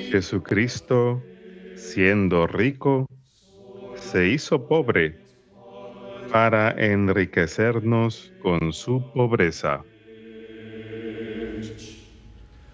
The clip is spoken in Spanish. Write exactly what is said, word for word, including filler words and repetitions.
Jesucristo, siendo rico, se hizo pobre para enriquecernos con su pobreza.